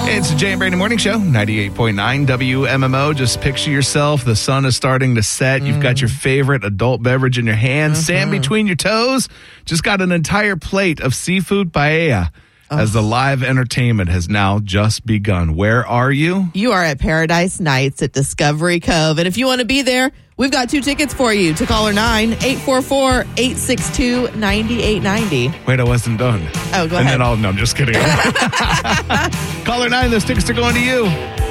It's the Jay and Brady Morning Show, 98.9 WMMO. Just picture yourself. The sun is starting to set. You've got your favorite adult beverage in your hand. Sand between your toes. Just got an entire plate of seafood paella as the live entertainment has now just begun. Where are you? You are at Paradise Nights at Discovery Cove. And if you want to be there, we've got 2 tickets for you to caller 9-844-862-9890. Wait, I wasn't done. Oh, go and ahead. Then no, I'm just kidding. Caller 9, those tickets are going to you.